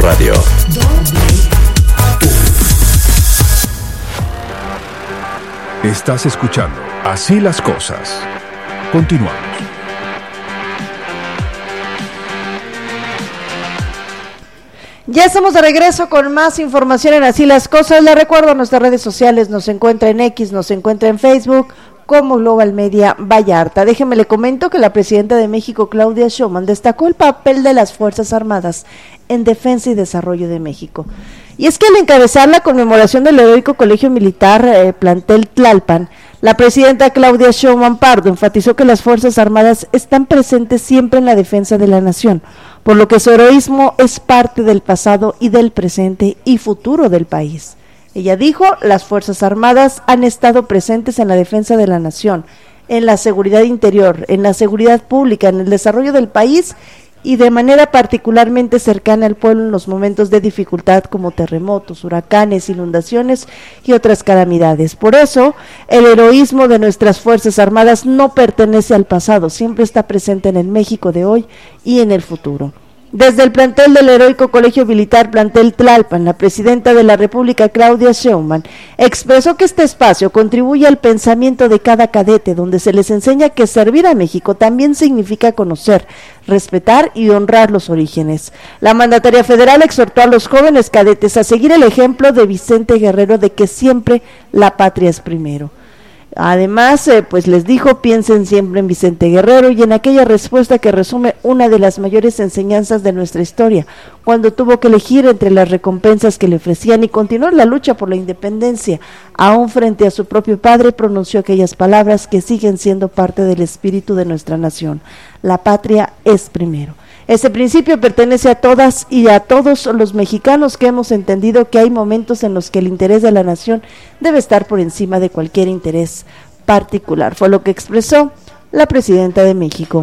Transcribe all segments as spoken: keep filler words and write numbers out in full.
Radio. Estás escuchando Así las Cosas. Continuamos. Ya estamos de regreso con más información en Así las Cosas. Les recuerdo, nuestras redes sociales nos encuentra en X, nos encuentra en Facebook como Global Media Vallarta. Déjeme le comento que la presidenta de México, Claudia Sheinbaum, destacó el papel de las Fuerzas Armadas en defensa y desarrollo de México. Y es que al encabezar la conmemoración del heroico Colegio Militar eh, Plantel Tlalpan, la presidenta Claudia Sheinbaum Pardo enfatizó que las Fuerzas Armadas están presentes siempre en la defensa de la nación, por lo que su heroísmo es parte del pasado y del presente y futuro del país. Ella dijo, las Fuerzas Armadas han estado presentes en la defensa de la nación, en la seguridad interior, en la seguridad pública, en el desarrollo del país y de manera particularmente cercana al pueblo en los momentos de dificultad como terremotos, huracanes, inundaciones y otras calamidades. Por eso, el heroísmo de nuestras Fuerzas Armadas no pertenece al pasado, siempre está presente en el México de hoy y en el futuro. Desde el plantel del heroico Colegio Militar Plantel Tlalpan, la presidenta de la República, Claudia Sheinbaum, expresó que este espacio contribuye al pensamiento de cada cadete, donde se les enseña que servir a México también significa conocer, respetar y honrar los orígenes. La mandataria federal exhortó a los jóvenes cadetes a seguir el ejemplo de Vicente Guerrero de que siempre la patria es primero. Además, eh, pues les dijo, piensen siempre en Vicente Guerrero y en aquella respuesta que resume una de las mayores enseñanzas de nuestra historia, cuando tuvo que elegir entre las recompensas que le ofrecían y continuar la lucha por la independencia, aún frente a su propio padre, pronunció aquellas palabras que siguen siendo parte del espíritu de nuestra nación: la patria es primero. Ese principio pertenece a todas y a todos los mexicanos que hemos entendido que hay momentos en los que el interés de la nación debe estar por encima de cualquier interés particular. Fue lo que expresó la presidenta de México.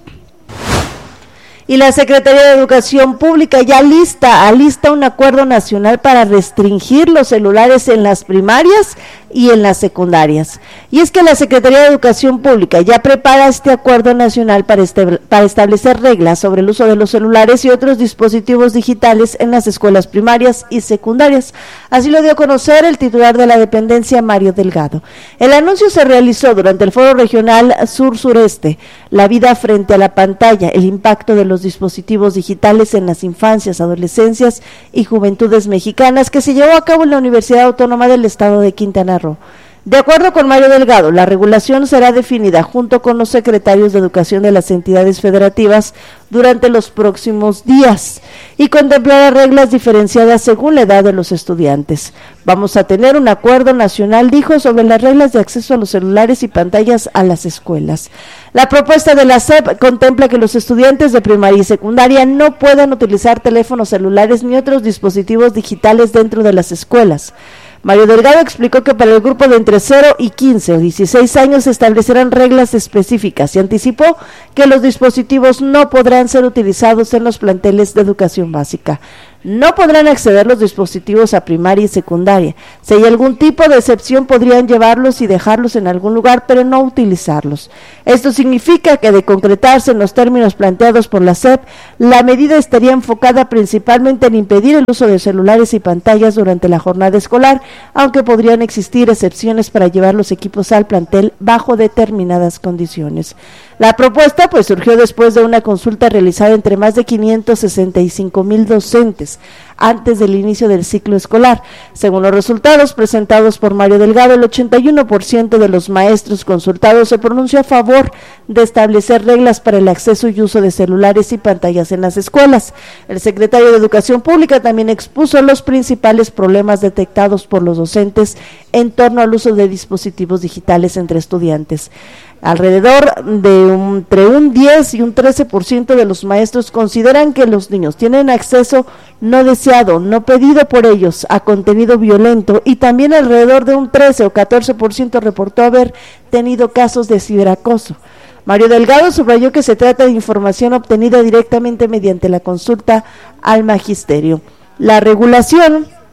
Y la Secretaría de Educación Pública ya lista, alista un acuerdo nacional para restringir los celulares en las primarias y en las secundarias. Y es que la Secretaría de Educación Pública ya prepara este acuerdo nacional para, este, para establecer reglas sobre el uso de los celulares y otros dispositivos digitales en las escuelas primarias y secundarias. Así lo dio a conocer el titular de la dependencia, Mario Delgado. El anuncio se realizó durante el Foro Regional Sur-Sureste, la vida frente a la pantalla, el impacto de los dispositivos digitales en las infancias, adolescencias y juventudes mexicanas, que se llevó a cabo en la Universidad Autónoma del Estado de Quintana Roo. De acuerdo con Mario Delgado, la regulación será definida junto con los secretarios de Educación de las entidades federativas durante los próximos días y contemplará reglas diferenciadas según la edad de los estudiantes. Vamos a tener un acuerdo nacional, dijo, sobre las reglas de acceso a los celulares y pantallas a las escuelas. La propuesta de la S E P contempla que los estudiantes de primaria y secundaria no puedan utilizar teléfonos celulares ni otros dispositivos digitales dentro de las escuelas. Mario Delgado explicó que para el grupo de entre cero y quince o dieciséis años se establecerán reglas específicas y anticipó que los dispositivos no podrán ser utilizados en los planteles de educación básica. No podrán acceder los dispositivos a primaria y secundaria. Si hay algún tipo de excepción, podrían llevarlos y dejarlos en algún lugar, pero no utilizarlos. Esto significa que, de concretarse en los términos planteados por la S E P, la medida estaría enfocada principalmente en impedir el uso de celulares y pantallas durante la jornada escolar, aunque podrían existir excepciones para llevar los equipos al plantel bajo determinadas condiciones. La propuesta pues surgió después de una consulta realizada entre más de quinientos sesenta y cinco mil docentes antes del inicio del ciclo escolar. Según los resultados presentados por Mario Delgado, el ochenta y uno por ciento de los maestros consultados se pronunció a favor de establecer reglas para el acceso y uso de celulares y pantallas en las escuelas. El secretario de Educación Pública también expuso los principales problemas detectados por los docentes en torno al uso de dispositivos digitales entre estudiantes. Alrededor de un, entre un diez y un trece por ciento de los maestros consideran que los niños tienen acceso no deseado, no pedido por ellos, a contenido violento, y también alrededor de un trece o catorce por ciento reportó haber tenido casos de ciberacoso. Mario Delgado subrayó que se trata de información obtenida directamente mediante la consulta al magisterio. La regulación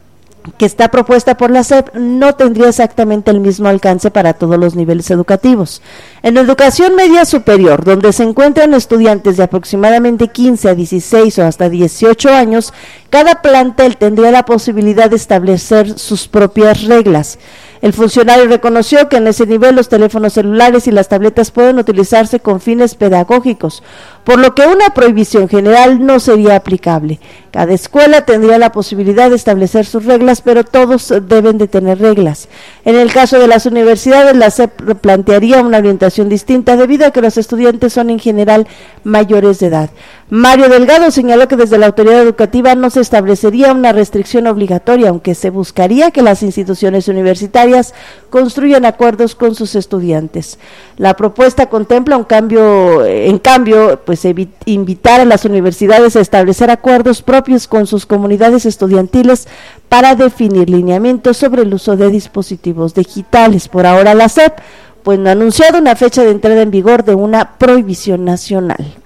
que está propuesta por la S E P no tendría exactamente el mismo alcance para todos los niveles educativos. En educación media superior, donde se encuentran estudiantes de aproximadamente quince a dieciséis o hasta dieciocho años, cada plantel tendría la posibilidad de establecer sus propias reglas. El funcionario reconoció que en ese nivel los teléfonos celulares y las tabletas pueden utilizarse con fines pedagógicos, por lo que una prohibición general no sería aplicable. Cada escuela tendría la posibilidad de establecer sus reglas, pero todos deben de tener reglas. En el caso de las universidades, la S E P plantearía una orientación distinta debido a que los estudiantes son en general mayores de edad. Mario Delgado señaló que desde la autoridad educativa no se establecería una restricción obligatoria, aunque se buscaría que las instituciones universitarias construyan acuerdos con sus estudiantes. La propuesta contempla un cambio, en cambio, pues invitar a las universidades a establecer acuerdos propios con sus comunidades estudiantiles para definir lineamientos sobre el uso de dispositivos digitales. Por ahora la S E P pues no ha anunciado una fecha de entrada en vigor de una prohibición nacional.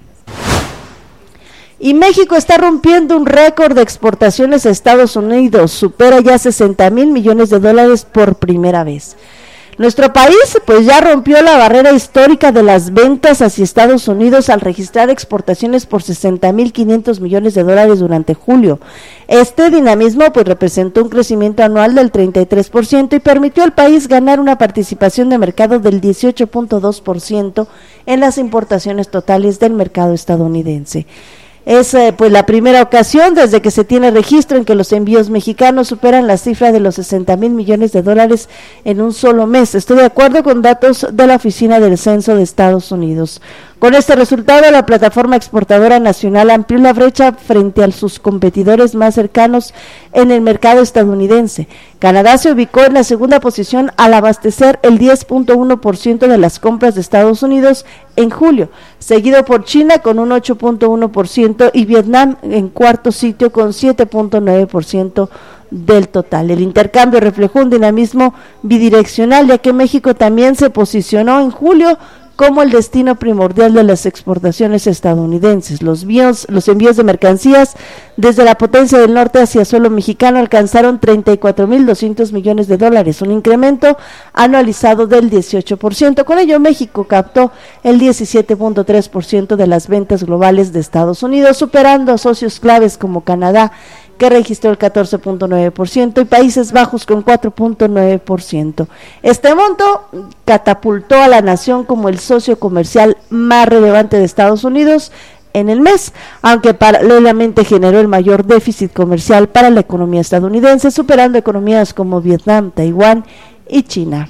Y México está rompiendo un récord de exportaciones a Estados Unidos, supera ya sesenta mil millones de dólares por primera vez. Nuestro país pues ya rompió la barrera histórica de las ventas hacia Estados Unidos al registrar exportaciones por sesenta mil quinientos millones de dólares durante julio. Este dinamismo pues representó un crecimiento anual del treinta y tres por ciento y permitió al país ganar una participación de mercado del dieciocho punto dos por ciento en las importaciones totales del mercado estadounidense. Es eh, pues la primera ocasión desde que se tiene registro en que los envíos mexicanos superan la cifra de los sesenta mil millones de dólares en un solo mes. Estoy de acuerdo con datos de la Oficina del Censo de Estados Unidos. Con este resultado, la plataforma exportadora nacional amplió la brecha frente a sus competidores más cercanos en el mercado estadounidense. Canadá se ubicó en la segunda posición al abastecer el diez punto uno por ciento de las compras de Estados Unidos en julio, seguido por China con un ocho punto uno por ciento y Vietnam en cuarto sitio con siete punto nueve por ciento del total. El intercambio reflejó un dinamismo bidireccional, ya que México también se posicionó en julio como el destino primordial de las exportaciones estadounidenses. Los envíos, los envíos de mercancías desde la potencia del norte hacia suelo mexicano alcanzaron treinta y cuatro mil doscientos millones de dólares, un incremento anualizado del dieciocho por ciento. Con ello, México captó el diecisiete punto tres por ciento de las ventas globales de Estados Unidos, superando a socios claves como Canadá, que registró el catorce punto nueve por ciento, y Países Bajos con cuatro punto nueve por ciento. Este monto catapultó a la nación como el socio comercial más relevante de Estados Unidos en el mes, aunque paralelamente generó el mayor déficit comercial para la economía estadounidense, superando economías como Vietnam, Taiwán y China.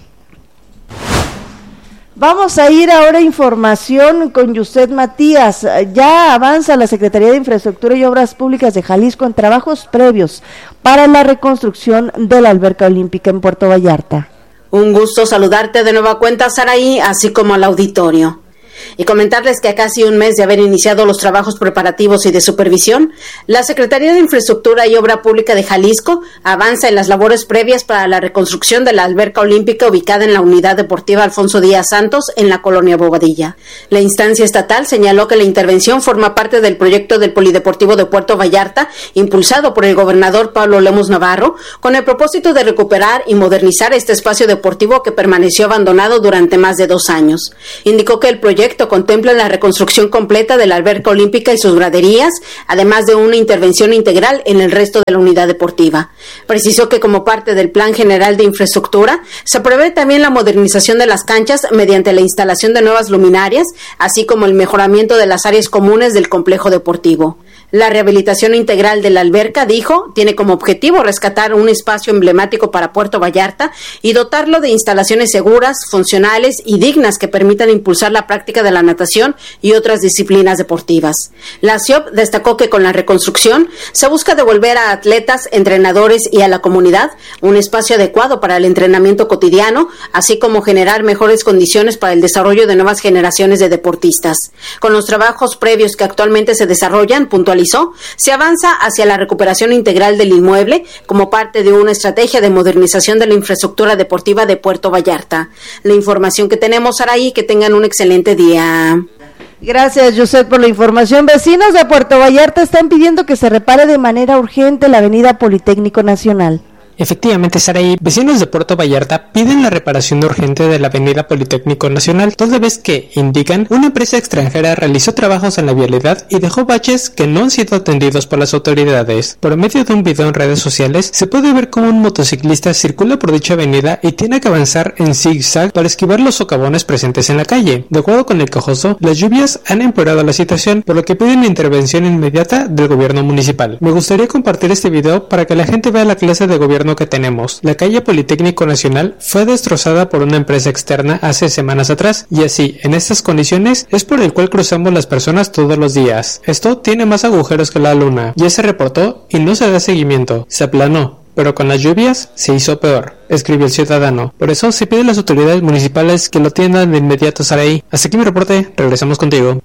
Vamos a ir ahora a información con Yuset Matías. Ya avanza la Secretaría de Infraestructura y Obras Públicas de Jalisco en trabajos previos para la reconstrucción de la alberca olímpica en Puerto Vallarta. Un gusto saludarte de nueva cuenta, Saraí, así como al auditorio. Y comentarles que a casi un mes de haber iniciado los trabajos preparativos y de supervisión, la Secretaría de Infraestructura y Obra Pública de Jalisco avanza en las labores previas para la reconstrucción de la alberca olímpica ubicada en la Unidad Deportiva Alfonso Díaz Santos en la colonia Bobadilla. La instancia estatal señaló que la intervención forma parte del proyecto del Polideportivo de Puerto Vallarta, impulsado por el gobernador Pablo Lemus Navarro, con el propósito de recuperar y modernizar este espacio deportivo que permaneció abandonado durante más de dos años. Indicó que el proyecto contempla la reconstrucción completa de la alberca olímpica y sus graderías, además de una intervención integral en el resto de la unidad deportiva. Precisó que como parte del Plan General de Infraestructura, se prevé también la modernización de las canchas mediante la instalación de nuevas luminarias, así como el mejoramiento de las áreas comunes del complejo deportivo. La rehabilitación integral de la alberca, dijo, tiene como objetivo rescatar un espacio emblemático para Puerto Vallarta y dotarlo de instalaciones seguras, funcionales y dignas que permitan impulsar la práctica de la natación y otras disciplinas deportivas. La C I O P destacó que con la reconstrucción se busca devolver a atletas, entrenadores y a la comunidad un espacio adecuado para el entrenamiento cotidiano, así como generar mejores condiciones para el desarrollo de nuevas generaciones de deportistas. Con los trabajos previos que actualmente se desarrollan, puntualizó, se avanza hacia la recuperación integral del inmueble como parte de una estrategia de modernización de la infraestructura deportiva de Puerto Vallarta. La información que tenemos, Araí, que tengan un excelente día. Gracias, José, por la información. Vecinos de Puerto Vallarta están pidiendo que se repare de manera urgente la avenida Politécnico Nacional. Efectivamente, Saraí, vecinos de Puerto Vallarta piden la reparación urgente de la avenida Politécnico Nacional, toda vez que, indican, una empresa extranjera realizó trabajos en la vialidad y dejó baches que no han sido atendidos por las autoridades. Por medio de un video en redes sociales, se puede ver cómo un motociclista circula por dicha avenida y tiene que avanzar en zigzag para esquivar los socavones presentes en la calle. De acuerdo con el quejoso, las lluvias han empeorado la situación, por lo que piden la intervención inmediata del gobierno municipal. Me gustaría compartir este video para que la gente vea la clase de gobierno que tenemos. La calle Politécnico Nacional fue destrozada por una empresa externa hace semanas atrás, y así, en estas condiciones, es por el cual cruzamos las personas todos los días. Esto tiene más agujeros que la luna. Ya se reportó y no se da seguimiento. Se aplanó, pero con las lluvias se hizo peor, escribió el ciudadano. Por eso se pide a las autoridades municipales que lo atiendan de inmediato. Saraí, hasta aquí mi reporte, regresamos contigo.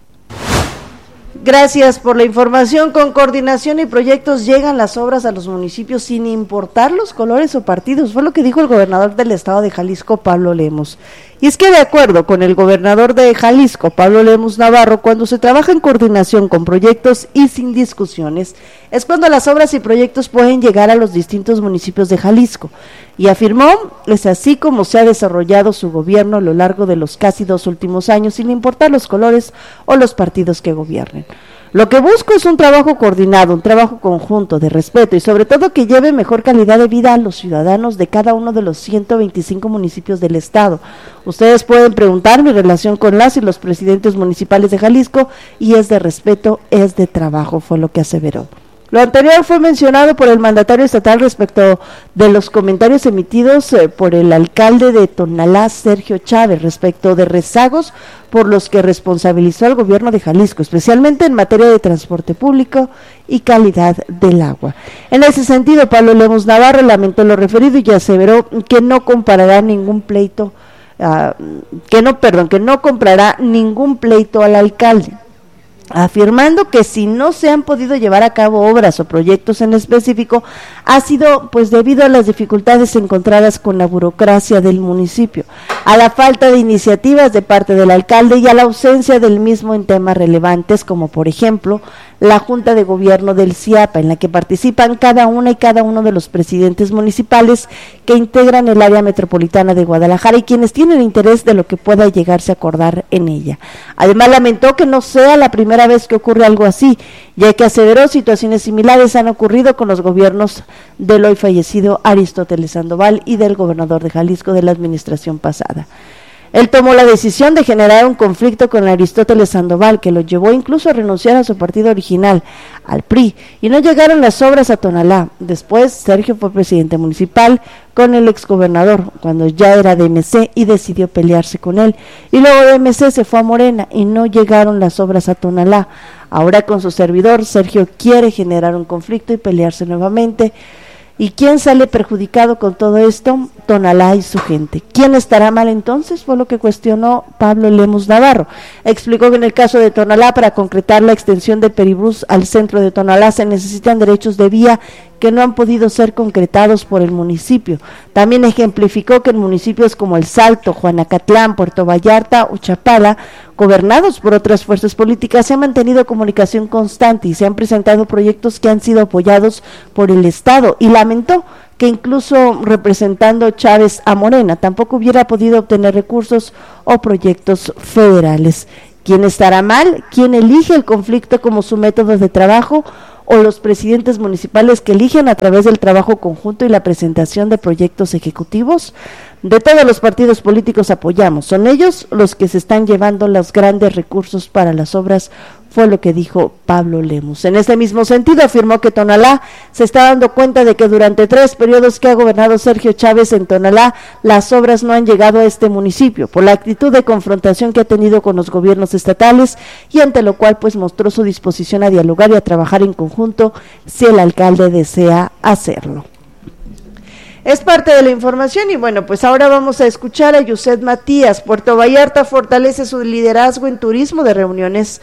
Gracias por la información. Con coordinación y proyectos llegan las obras a los municipios sin importar los colores o partidos, fue lo que dijo el gobernador del estado de Jalisco, Pablo Lemos. Y es que de acuerdo con el gobernador de Jalisco, Pablo Lemus Navarro, cuando se trabaja en coordinación con proyectos y sin discusiones, es cuando las obras y proyectos pueden llegar a los distintos municipios de Jalisco. Y afirmó, es así como se ha desarrollado su gobierno a lo largo de los casi dos últimos años, sin importar los colores o los partidos que gobiernen. Lo que busco es un trabajo coordinado, un trabajo conjunto de respeto y sobre todo que lleve mejor calidad de vida a los ciudadanos de cada uno de los ciento veinticinco municipios del estado. Ustedes pueden preguntar mi relación con las y los presidentes municipales de Jalisco y es de respeto, es de trabajo, fue lo que aseveró. Lo anterior fue mencionado por el mandatario estatal respecto de los comentarios emitidos eh, por el alcalde de Tonalá, Sergio Chávez, respecto de rezagos por los que responsabilizó al gobierno de Jalisco, especialmente en materia de transporte público y calidad del agua. En ese sentido, Pablo Lemus Navarro lamentó lo referido y aseveró que no comparará ningún pleito, uh, que no, perdón, que no comprará ningún pleito al alcalde, afirmando que si no se han podido llevar a cabo obras o proyectos en específico, ha sido pues debido a las dificultades encontradas con la burocracia del municipio, a la falta de iniciativas de parte del alcalde y a la ausencia del mismo en temas relevantes como por ejemplo la Junta de Gobierno del CIAPA, en la que participan cada una y cada uno de los presidentes municipales que integran el área metropolitana de Guadalajara y quienes tienen interés de lo que pueda llegarse a acordar en ella. Además lamentó que no sea la primera vez que ocurre algo así, ya que aseveró situaciones similares han ocurrido con los gobiernos del hoy fallecido Aristóteles Sandoval y del gobernador de Jalisco de la administración pasada. Él tomó la decisión de generar un conflicto con Aristóteles Sandoval, que lo llevó incluso a renunciar a su partido original, al P R I, y no llegaron las obras a Tonalá. Después, Sergio fue presidente municipal con el exgobernador, cuando ya era de M C y decidió pelearse con él. Y luego de M C se fue a Morena y no llegaron las obras a Tonalá. Ahora con su servidor, Sergio quiere generar un conflicto y pelearse nuevamente. ¿Y quién sale perjudicado con todo esto? Tonalá y su gente. ¿Quién estará mal entonces? Fue lo que cuestionó Pablo Lemus Navarro. Explicó que en el caso de Tonalá, para concretar la extensión de Peribús al centro de Tonalá, se necesitan derechos de vía que no han podido ser concretados por el municipio. También ejemplificó que en municipios como El Salto, Juanacatlán, Puerto Vallarta o Chapala, gobernados por otras fuerzas políticas, se ha mantenido comunicación constante y se han presentado proyectos que han sido apoyados por el Estado, y lamentó que incluso representando Chávez a Morena tampoco hubiera podido obtener recursos o proyectos federales. ¿Quién estará mal? ¿Quién elige el conflicto como su método de trabajo? ¿O los presidentes municipales que eligen a través del trabajo conjunto y la presentación de proyectos ejecutivos? De todos los partidos políticos apoyamos, son ellos los que se están llevando los grandes recursos para las obras, fue lo que dijo Pablo Lemus. En este mismo sentido afirmó que Tonalá se está dando cuenta de que durante tres periodos que ha gobernado Sergio Chávez en Tonalá, las obras no han llegado a este municipio, por la actitud de confrontación que ha tenido con los gobiernos estatales, y ante lo cual pues mostró su disposición a dialogar y a trabajar en conjunto si el alcalde desea hacerlo. Es parte de la información y bueno, pues ahora vamos a escuchar a Yuset Matías. Puerto Vallarta fortalece su liderazgo en turismo de reuniones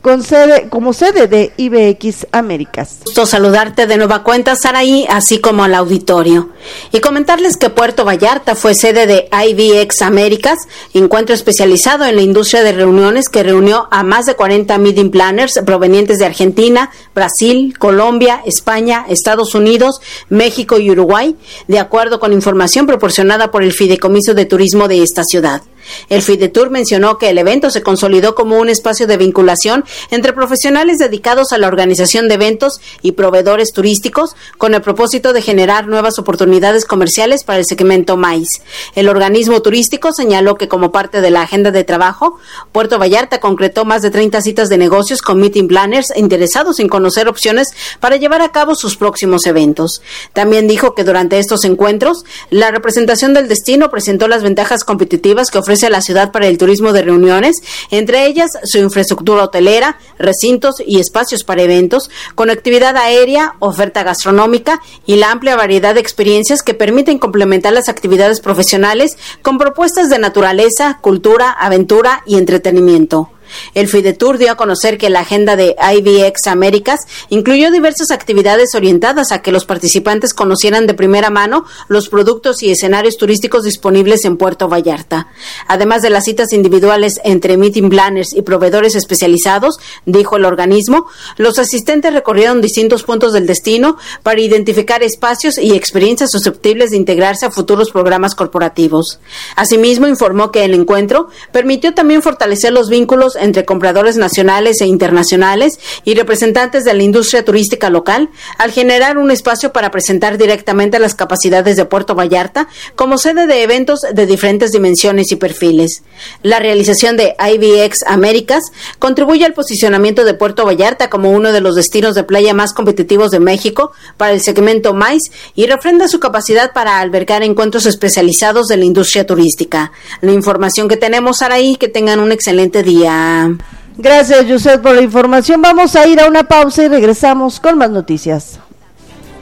con sede, como sede de I B X Américas. Gusto saludarte de nueva cuenta, Saraí, así como al auditorio. Y comentarles que Puerto Vallarta fue sede de I B X Américas, encuentro especializado en la industria de reuniones que reunió a más de cuarenta meeting planners provenientes de Argentina, Brasil, Colombia, España, Estados Unidos, México y Uruguay, de acuerdo con información proporcionada por el Fideicomiso de Turismo de esta ciudad. El Fidetur mencionó que el evento se consolidó como un espacio de vinculación entre profesionales dedicados a la organización de eventos y proveedores turísticos con el propósito de generar nuevas oportunidades comerciales para el segmento maíz. El organismo turístico señaló que como parte de la agenda de trabajo, Puerto Vallarta concretó más de treinta citas de negocios con meeting planners interesados en conocer opciones para llevar a cabo sus próximos eventos. También dijo que durante estos encuentros, la representación del destino presentó las ventajas competitivas que ofrece a la ciudad para el turismo de reuniones, entre ellas su infraestructura hotelera, recintos y espacios para eventos, conectividad aérea, oferta gastronómica y la amplia variedad de experiencias que permiten complementar las actividades profesionales con propuestas de naturaleza, cultura, aventura y entretenimiento. El Fidetur dio a conocer que la agenda de I B X Américas incluyó diversas actividades orientadas a que los participantes conocieran de primera mano los productos y escenarios turísticos disponibles en Puerto Vallarta. Además de las citas individuales entre meeting planners y proveedores especializados, dijo el organismo, los asistentes recorrieron distintos puntos del destino para identificar espacios y experiencias susceptibles de integrarse a futuros programas corporativos. Asimismo, informó que el encuentro permitió también fortalecer los vínculos entre compradores nacionales e internacionales y representantes de la industria turística local, al generar un espacio para presentar directamente las capacidades de Puerto Vallarta como sede de eventos de diferentes dimensiones y perfiles. La realización de I B X Américas contribuye al posicionamiento de Puerto Vallarta como uno de los destinos de playa más competitivos de México para el segmento maíz y refrenda su capacidad para albergar encuentros especializados de la industria turística. La información que tenemos, Saraí, que tengan un excelente día. Gracias, José, por la información. Vamos a ir a una pausa y regresamos con más noticias.